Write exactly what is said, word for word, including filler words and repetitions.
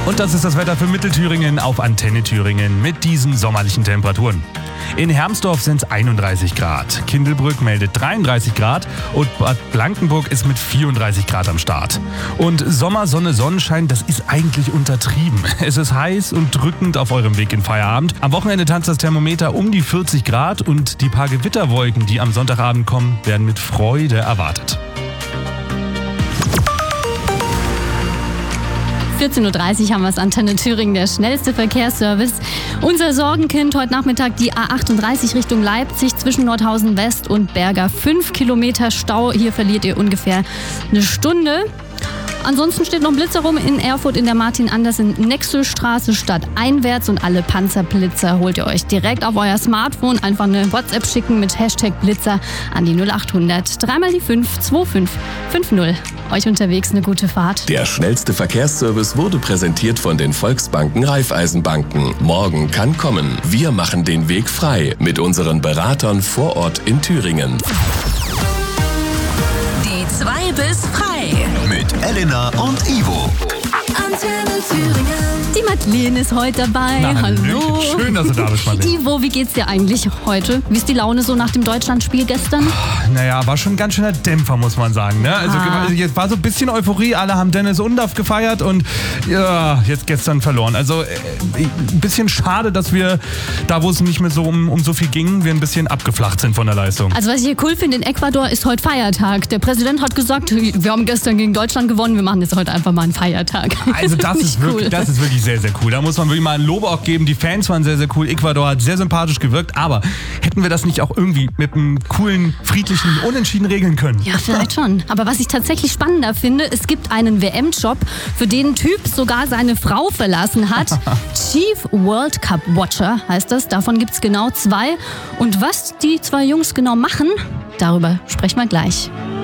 Und das ist das Wetter für Mittelthüringen auf Antenne Thüringen mit diesen sommerlichen Temperaturen. In Hermsdorf sind es einunddreißig Grad, Kindelbrück meldet dreiunddreißig Grad und Bad Blankenburg ist mit vierunddreißig Grad am Start. Und Sommer, Sonne, Sonnenschein, das ist eigentlich untertrieben. Es ist heiß und drückend auf eurem Weg in Feierabend. Am Wochenende tanzt das Thermometer um die vierzig Grad und die paar Gewitterwolken, die am Sonntagabend kommen, werden mit Freude erwartet. vierzehn Uhr dreißig haben wir es, Antenne Thüringen, der schnellste Verkehrsservice. Unser Sorgenkind heute Nachmittag die A achtunddreißig Richtung Leipzig zwischen Nordhausen West und Berger. Fünf Kilometer Stau, hier verliert ihr ungefähr eine Stunde. Ansonsten steht noch ein Blitzer rum in Erfurt in der Martin-Andersen-Nexelstraße stadteinwärts und alle Panzerblitzer holt ihr euch direkt auf euer Smartphone. Einfach eine WhatsApp schicken mit Hashtag Blitzer an die null achthundert dreimal die fünf zwei fünf fünf null. Euch unterwegs eine gute Fahrt. Der schnellste Verkehrsservice wurde präsentiert von den Volksbanken Raiffeisenbanken. Morgen kann kommen. Wir machen den Weg frei mit unseren Beratern vor Ort in Thüringen. Die zwei bis frei. Mit Elena und Ivo. Antenne Thüringen. Die Madeleine ist heute dabei. Na, Hallo. Schön, dass du da bist, Madeleine. Ivo, wie geht's dir eigentlich heute? Wie ist die Laune so nach dem Deutschlandspiel gestern? Naja, war schon ein ganz schöner Dämpfer, muss man sagen. Ne? Also Ah. jetzt war so ein bisschen Euphorie, alle haben Dennis Undaff gefeiert und ja, jetzt gestern verloren. Also äh, ein bisschen schade, dass wir da, wo es nicht mehr so um, um so viel ging, wir ein bisschen abgeflacht sind von der Leistung. Also was ich hier cool finde, in Ecuador ist heute Feiertag. Der Präsident hat gesagt, wir haben gestern gegen Deutschland gewonnen, wir machen jetzt heute einfach mal einen Feiertag. Also das ist, wirklich, das ist wirklich sehr, sehr cool. Da muss man wirklich mal ein Lob auch geben. Die Fans waren sehr, sehr cool. Ecuador hat sehr sympathisch gewirkt. Aber hätten wir das nicht auch irgendwie mit einem coolen, friedlichen Unentschieden regeln können? Ja, vielleicht schon. Aber was ich tatsächlich spannender finde, es gibt einen W M-Job, für den ein Typ sogar seine Frau verlassen hat. Chief World Cup Watcher heißt das. Davon gibt es genau zwei. Und was die zwei Jungs genau machen, darüber sprechen wir gleich.